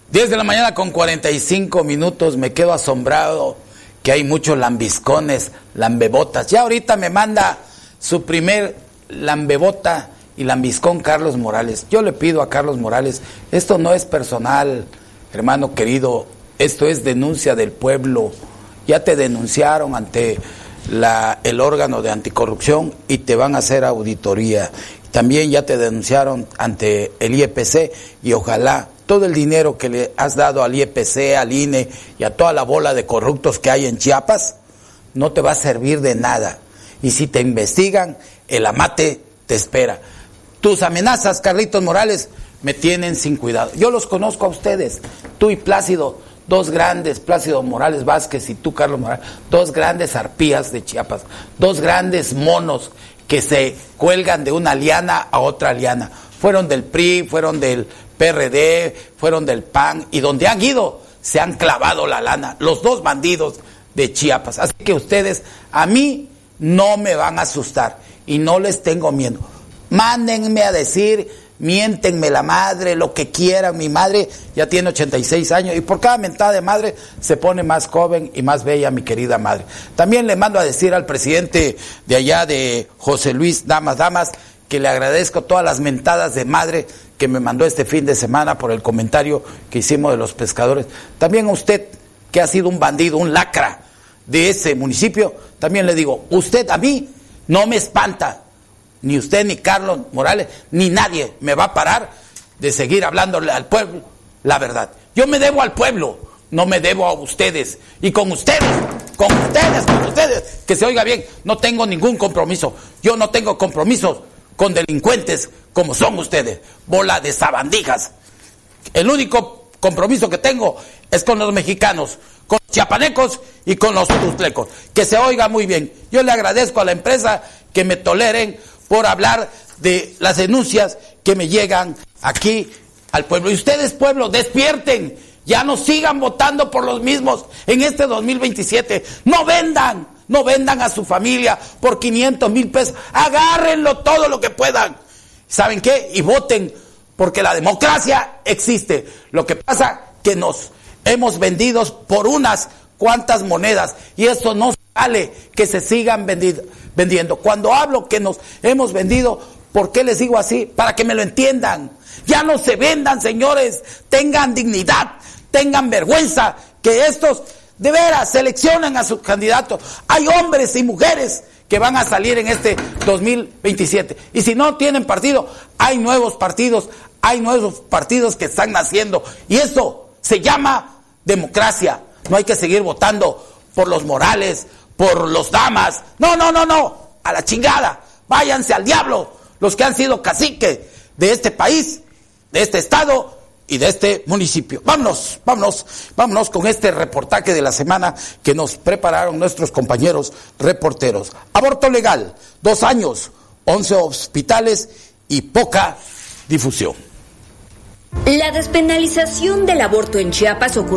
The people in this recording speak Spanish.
10 de la mañana con 45 minutos, me quedo asombrado que hay muchos lambiscones, lambebotas. Ya ahorita me manda su primer lambebota y lambiscón Carlos Morales. Yo le pido a Carlos Morales, esto no es personal, hermano querido, esto es denuncia del pueblo. Ya te denunciaron ante el órgano de anticorrupción y te van a hacer auditoría. También ya te denunciaron ante el IEPC y ojalá todo el dinero que le has dado al IEPC, al INE y a toda la bola de corruptos que hay en Chiapas no te va a servir de nada. Y si te investigan, el amate te espera. Tus amenazas, Carlitos Morales, me tienen sin cuidado. Yo los conozco a ustedes, tú y Plácido, dos grandes, Plácido Morales Vázquez y tú, Carlos Morales, dos grandes arpías de Chiapas, dos grandes monos que se cuelgan de una liana a otra liana. Fueron del PRI, fueron del PRD, fueron del PAN, y donde han ido se han clavado la lana, los dos bandidos de Chiapas. Así que ustedes a mí no me van a asustar y no les tengo miedo. Mándenme a decir, miéntenme la madre, lo que quieran. Mi madre ya tiene 86 años y por cada mentada de madre se pone más joven y más bella mi querida madre. También le mando a decir al presidente de allá de José Luis Damas, que le agradezco todas las mentadas de madre que me mandó este fin de semana por el comentario que hicimos de los pescadores. También a usted, que ha sido un bandido, un lacra de ese municipio, también le digo, usted a mí no me espanta. Ni usted, ni Carlos Morales, ni nadie me va a parar de seguir hablándole al pueblo la verdad. Yo me debo al pueblo, no me debo a ustedes. Y con ustedes, que se oiga bien, no tengo ningún compromiso. Yo no tengo compromisos con delincuentes como son ustedes, bola de sabandijas. El único compromiso que tengo es con los mexicanos, con los chiapanecos y con los tuzlecos. Que se oiga muy bien. Yo le agradezco a la empresa que me toleren por hablar de las denuncias que me llegan aquí al pueblo. Y ustedes, pueblo, despierten, ya no sigan votando por los mismos en este 2027. No vendan a su familia por 500,000 pesos, agárrenlo todo lo que puedan. ¿Saben qué? Y voten, porque la democracia existe. Lo que pasa que nos hemos vendido por unas cuantas monedas y eso no vale que se sigan vendiendo. Cuando hablo que nos hemos vendido, ¿por qué les digo así? Para que me lo entiendan. Ya no se vendan, señores, tengan dignidad, tengan vergüenza, que estos de veras seleccionen a sus candidatos. Hay hombres y mujeres que van a salir en este 2027. Y si no tienen partido, hay nuevos partidos que están naciendo. Y eso se llama democracia. No hay que seguir votando por los Morales, por los Damas. No. A la chingada. Váyanse al diablo los que han sido caciques de este país, de este estado y de este municipio. Vámonos con este reportaje de la semana que nos prepararon nuestros compañeros reporteros. Aborto legal, 2 años, 11 hospitales y poca difusión. La despenalización del aborto en Chiapas ocurrió